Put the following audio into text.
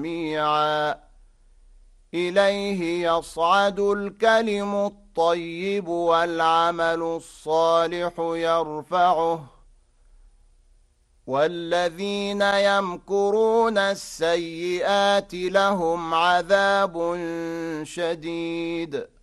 جميعا إليه يصعد الكلم الطيب والعمل الصالح يرفعه والذين يمكرون السيئات لهم عذاب شديد